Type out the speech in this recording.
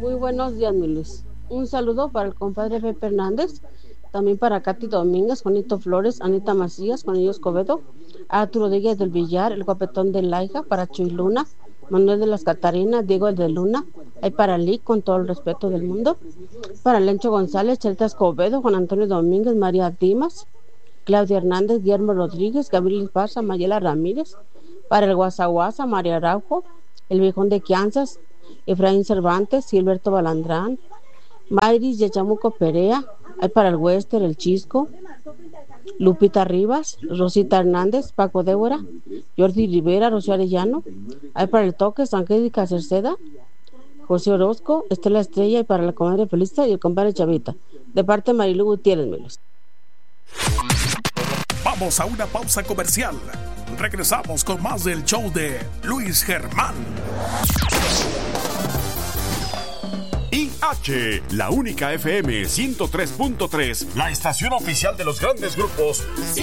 Muy buenos días, mi Luis. Un saludo para el compadre Pepe Hernández, también para Katy Domínguez, Juanito Flores, Anita Macías, Juanillo Escobedo, Arturo Rodríguez del Villar, el guapetón de Laiga, para Chuy Luna, Manuel de las Catarinas, Diego el de Luna, hay para Lick, con todo el respeto del mundo, para Lencho González, Chelta Escobedo, Juan Antonio Domínguez, María Dimas, Claudia Hernández, Guillermo Rodríguez, Gabriel Esparza, Mayela Ramírez, para el Guasaguasa, María Araujo, el Viejón de Kansas, Efraín Cervantes, Gilberto Balandrán, Mayris Yachamuco Perea, hay para el Wester, el Chisco, Lupita Rivas, Rosita Hernández, Paco Débora, Jordi Rivera, Rocío Arellano, hay para el Toques, Angélica Cerceda, José Orozco, Estela Estrella, y para la comadre Felista y el compadre Chavita, de parte de Marilu Gutiérrez Melos. Vamos a una pausa comercial. Regresamos con más del show de Luis Germán. IH, la única FM 103.3, la estación oficial de los grandes grupos. 103.3